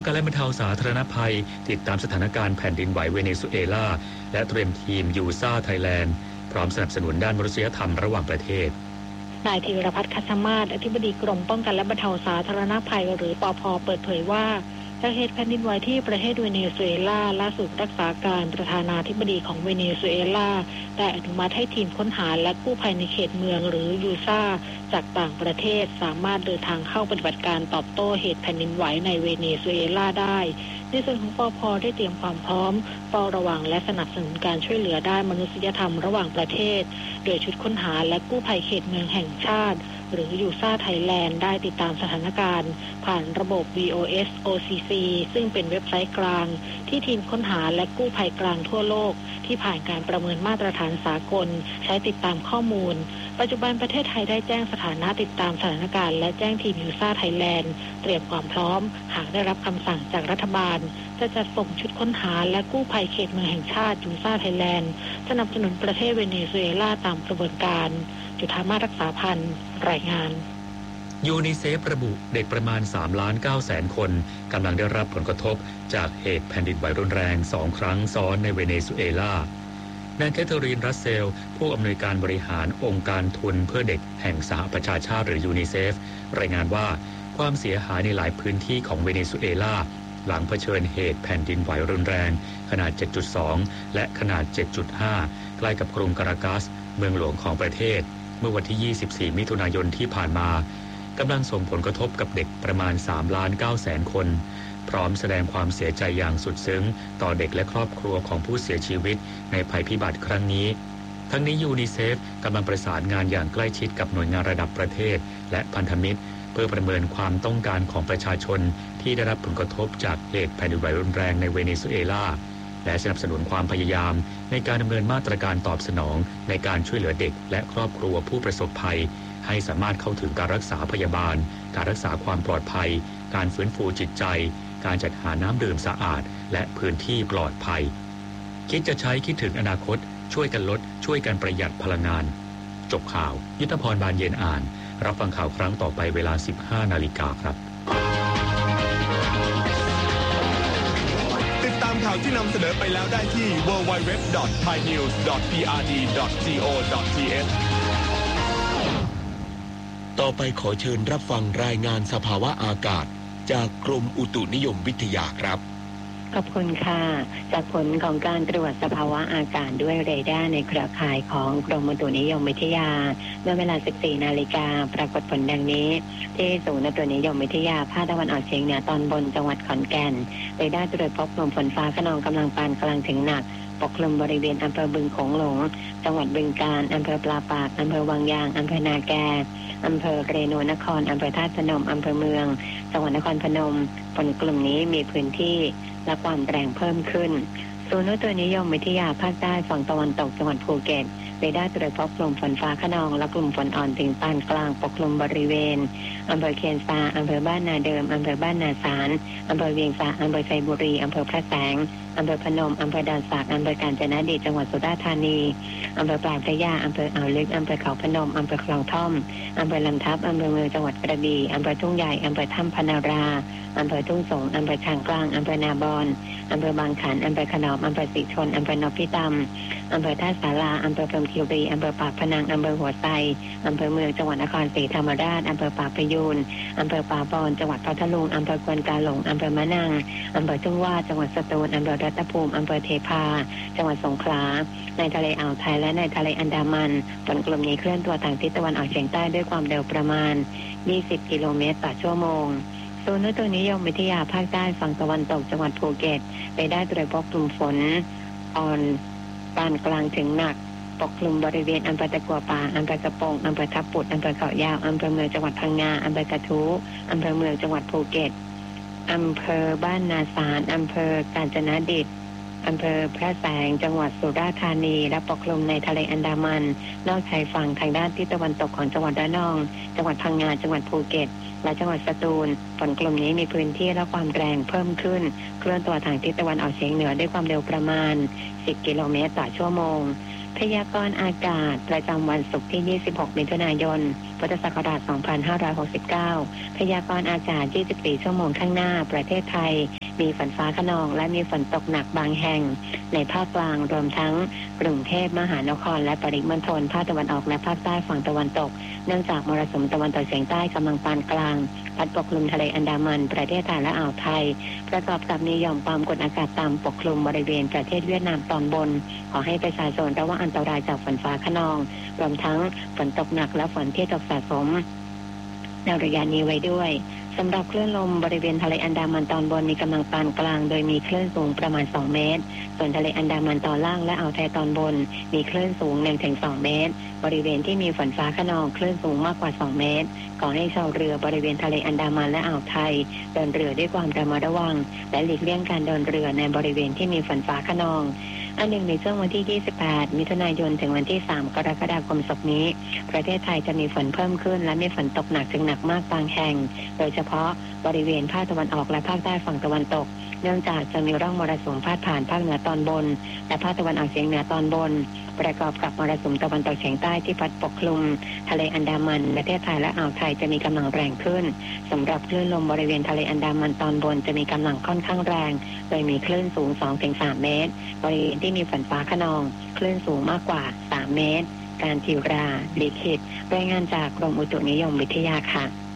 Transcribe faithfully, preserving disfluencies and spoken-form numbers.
กันและบรรเทาสาธารณภัยติดตามสถานการณ์แผ่นดินไหวเวเนซุเอลาและเตรียมทีมยูซ่าไทยแลนด์พร้อมสนับสนุนด้านมนุษยธรรมระหว่างประเทศนายธีรพัฒน์คัชมาศอธิบดีกรมป้องกันและบรรเทาสาธารณภัยหรือปภ.เปิดเผยว่าจากเหตุแผ่นดินไหวที่ประเทศเวเนซุเอลาล่าสุดรักษาการประธานาธิบดีของเวเนซุเอลาได้อนุมัติให้ทีมค้นหาและกู้ภัยในเขตเมืองหรือยูซ่าจากต่างประเทศสามารถเดินทางเข้าปฏิบัติการตอบโต้เหตุแผ่นดินไหวในเวเนซุเอลาได้ในส่วนของปภ.ได้เตรียมความพร้อมเฝ้าระวังและสนับสนุนการช่วยเหลือด้านมนุษยธรรมระหว่างประเทศโดยชุดค้นหาและกู้ภัยเขตเมืองแห่งชาติหรือยูซ่าไทยแลนด์ได้ติดตามสถานการณ์ผ่านระบบ วี โอ เอส โอ ซี ซี ซึ่งเป็นเว็บไซต์กลางที่ทีมค้นหาและกู้ภัยกลางทั่วโลกที่ผ่านการประเมินมาตรฐานสากลใช้ติดตามข้อมูลปัจจุบันประเทศไทยได้แจ้งสถานะติดตามสถานการณ์และแจ้งทีมยูซ่าไทยแลนด์เตรียมความพร้อมหากได้รับคำสั่งจากรัฐบาลจะจัดส่งชุดค้นหาและกู้ภัยเขตเมืองแห่งชาติยูซ่าไทยแลนด์สนับสนุนประเทศเวเนซุเอลาตามกระบวนการจุฑามาศรักษาพันธ์รายงานยูนิเซฟระบุเด็กประมาณ สามล้านเก้าแสน คนกำลังได้รับผลกระทบจากเหตุแผ่นดินไหวรุนแรงสองครั้งซ้อนในเวเนซุเอลานางแคทเธอรีน รัสเซลผู้อำนวยการบริหารองค์การทุนเพื่อเด็กแห่งสหประชาชาติหรือยูนิเซฟรายงานว่าความเสียหายในหลายพื้นที่ของเวเนซุเอลาหลังเผชิญเหตุแผ่นดินไหวรุนแรงขนาด เจ็ดจุดสอง และขนาด เจ็ดจุดห้า ใกล้กับกรุงการากัสเมืองหลวงของประเทศเมื่อวันที่ ยี่สิบสี่ มิถุนายนที่ผ่านมากำลังส่งผลกระทบกับเด็กประมาณ สามล้านเก้าแสน คนพร้อมแสดงความเสียใจอย่างสุดซึ้งต่อเด็กและครอบครัวของผู้เสียชีวิตในภัยพิบัติครั้งนี้ทั้งนี้ยูนิเซฟกำลังประสานงานอย่างใกล้ชิดกับหน่วยงานระดับประเทศและพันธมิตรเพื่อประเมินความต้องการของประชาชนที่ได้รับผลกระทบจากเหตุแผ่นดินไหวรุนแรงในเวเนซุเอลาและสนับสนุนความพยายามในการดำเนินมาตรการตอบสนองในการช่วยเหลือเด็กและครอบครัวผู้ประสบภัยให้สามารถเข้าถึงการรักษาพยาบาลการรักษาความปลอดภัยการฟื้นฟูจิตใจการจัดหาน้ำดื่มสะอาดและพื้นที่ปลอดภัยคิดจะใช้คิดถึงอนาคตช่วยกันลดช่วยกันประหยัดพลังงานจบข่าวยุทธพรบานเย็นอ่านรับฟังข่าวครั้งต่อไปเวลา สิบห้านาฬิกาครับติดตามข่าวที่นำเสนอไปแล้วได้ที่ ดับเบิลยู ดับเบิลยู ดับเบิลยู ดอท ไทยนิวส์ ดอท พี อาร์ ดี ดอท ซี โอ ดอท ที เอสต่อไปขอเชิญรับฟังรายงานสภาวะอากาศจากกรมอุตุนิยมวิทยาครับขอบคุณค่ะจากผลของการตรวจสภาวะอากาศด้วยเรดาร์ในเครือข่ายของกรมอุตุนิยมวิทยาเมื่อเวลา สิบสี่นาฬิกาปรากฏผลดังนี้ที่ศูนย์อุตุนิยมวิทยาภาคตะวันออกเฉียงเหนือตอนบนจังหวัดขอนแก่นเรดาร์ตรวจพบกลุ่มฝนฟ้าคะนองกำลังปานกลางถึงหนักปกคลุมบริเวณอำเภอบึงโขงหลงจังหวัดบึงกาฬอำเภอปลาปากอำเภอวังยางอำเภอนาแกอำเภอเรโนนครอำเภอธาตุพนมอำเภอเมืองจังหวัดนครพนมฝนกลุ่มนี้มีพื้นที่และความแรงเพิ่มขึ้นศูนย์อุตุนิยมวิทยาภาคใต้ฝั่งตะวันตกจังหวัดภูเก็ตเรดาร์ตรวจพบกลุ่มฝนฟ้าคะนองและกลุ่มฝนอ่อนถึงปานกลางปกคลุมบริเวณอำเภอเคียนซาอำเภอบ้านนาเดิมอำเภอบ้านนาสารอำเภอเวียงสาอำเภอไซบุรีอำเภอพระแสงอำเภอพนมอำเภอดอนสักอำเภอกาญจนดิตจังหวัดสุราษฎร์ธานีอำเภอปลายพระยาอำเภออ่าวลึกอำเภอเขาพนมอำเภอคลองท่อมอำเภอลำทับอำเภอเมืองจังหวัดกระบี่อำเภอทุ่งใหญ่อำเภอถ้ำพนาราอำเภอทุ่งสงอำเภอช้างกลางอำเภอนาบอนอำเภอบางขันอำเภอขนอมอำเภอสิชนอำเภอนพิตำอำเภอท่าสาราอำเภอพรหมคีรีอำเภอปากพนังอำเภอหัวไซอำเภอเมืองจังหวัดนครศรีธรรมราชอำเภอปากพยูนอำเภอป่าบอนจังหวัดพัทลุงอำเภอกวนกาหลงอำเภอมะนังอำเภอทุ่งว่าจังหวัดสตูลอำเภอรัตนภูมิอำเภอเทพาจังหวัดสงขลาในทะเลอ่าวไทยและในทะเลอันดามันฝนกลุ่มนี้เคลื่อนตัวทางทิศตะวันออกเฉียงใต้ด้วยความเร็วประมาณยี่สิบกิโลเมตรต่อชั่วโมงศูนย์อุตุนิยมวิทยาภาคใต้ฝั่งตะวันตกจังหวัดภูเก็ตไปได้ตรวจพบกลุ่มฝนอ่อนปานกลางถึงหนักปกคลุมบริเวณอำเภอตะกัวป่าอำเภอกระโปงอำเภอทับปุดอำเภอเขายาวอำเภอเมืองจังหวัดพังงาอำเภอกระทู้อำเภอเมืองจังหวัดภูเก็ตอำเภอบ้านนาสารอำเภอกาญจนดิตอำเภอพระแสงจังหวัดสุราษฎร์ธานีและปกคลุมในทะเลอันดามันนอกชายฝั่งทางด้านทิศตะวันตกของจังหวัดระนองจังหวัดพังงาจังหวัดภูเก็ตและจังหวัดสตูลฝนกลุ่มนี้มีพื้นที่และความแรงเพิ่มขึ้นเคลื่อนตัวทางทิศตะวันออกเฉียงเหนือด้วยความเร็วประมาณสิบกิโลเมตรต่อชั่วโมงพยากรณ์อากาศประจำวันศุกร์ที่ยี่สิบหกมิถุนายนพุทธศักราชสองพันห้าร้อยหกสิบเก้าพยากรณ์อากาศยี่สิบสี่ชั่วโมงข้างหน้าประเทศไทยมีฝนฟ้าคะนองและมีฝนตกหนักบางแห่งในภาคกลางรวมทั้งกรุงเทพมหานครและปริมณฑลภาคตะวันออกและภาคใต้ฝั่งตะวันตกเนื่องจากมรสุมตะวันตกเฉียงใต้กำลังปานกลางพัดปกคลุมทะเลอันดามันประเทศไทยและอ่าวไทยประกอบกับมีหย่อมความกดอากาศต่ำปกคลุมบริเวณประเทศเวียดนามตอนบนขอให้ประชาชนระวังอันตรายจากฝนฟ้าคะนองรวมทั้งฝนตกหนักและฝนที่ตกสะสมในระยะนี้ไว้ด้วยสำหรับคลื่นลมบริเวณทะเลอันดามันตอนบนมีกำลังปานกลางโดยมีคลื่นสูงประมาณสองเมตรส่วนทะเลอันดามันตอนล่างและอ่าวไทยตอนบนมีคลื่นสูง หนึ่งถึงสอง เมตรบริเวณที่มีฝนฟ้าคะนองคลื่นสูงมากกว่าสองเมตรขอให้ชาวเรือบริเวณทะเลอันดามันและอ่าวไทยเดินเรือด้วยความระมัดระวังและหลีกเลี่ยงการเดินเรือในบริเวณที่มีฝนฟ้าคะนองอันหนึ่งในช่วงวันที่ยี่สิบแปดมิถุนายนถึงวันที่สามกรกฎาคมศกนี้ประเทศไทยจะมีฝนเพิ่มขึ้นและมีฝนตกหนักถึงหนักมากบางแห่งโดยเฉพาะบริเวณภาคตะวันออกและภาคใต้ฝั่งตะวันตกเนื่องจากจะมีร่องมรสุมพาดผ่านภาคเหนือตอนบนและภาคตะวันออกเฉียงเหนือตอนบนประกอบกับมรสุมตะวันตกเฉียงใต้ที่พัดปกคลุมทะเลอันดามันประเทศไทยและอ่าวไทยจะมีกำลังแรงขึ้นสำหรับคลื่นลมบริเวณทะเลอันดามันตอนบนจะมีกำลังค่อนข้างแรงโดยมีคลื่นสูง สองถึงสาม เมตรบริเวณที่มีฝนฟ้าคะนองคลื่นสูงมากกว่าสามเมตรการทิวราลิขิตรายงานจากกรมอุตุนิยมวิทยาค่ะ